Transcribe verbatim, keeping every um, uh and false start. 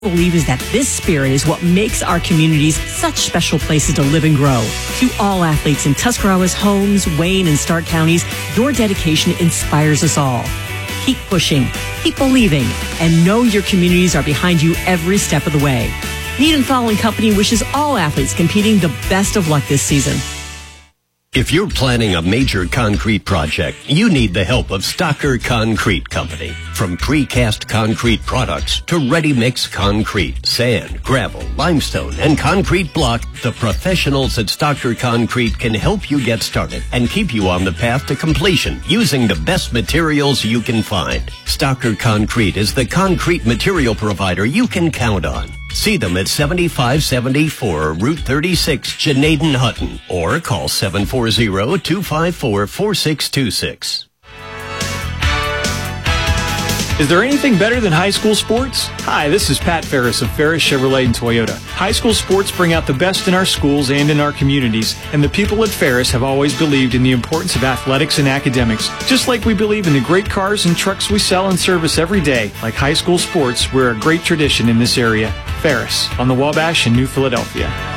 believe is that this spirit is what makes our communities such special places to live and grow. To all athletes in Tuscarawas, Holmes, Wayne, and Stark counties, your dedication inspires us all. Keep pushing, keep believing, and know your communities are behind you every step of the way. Need and Following Company wishes all athletes competing the best of luck this season. If you're planning a major concrete project, you need the help of Stocker Concrete Company. From precast concrete products to ready-mix concrete, sand, gravel, limestone, and concrete block, the professionals at Stocker Concrete can help you get started and keep you on the path to completion using the best materials you can find. Stocker Concrete is the concrete material provider you can count on. See them at seventy-five seventy-four Route thirty-six, Janaden Hutton, or call seven four zero, two five four, four six two six. Is there anything better than high school sports? Hi, this is Pat Ferris of Ferris Chevrolet and Toyota. High school sports bring out the best in our schools and in our communities, and the people at Ferris have always believed in the importance of athletics and academics, just like we believe in the great cars and trucks we sell and service every day. Like high school sports, we're a great tradition in this area. Ferris, on the Wabash in New Philadelphia.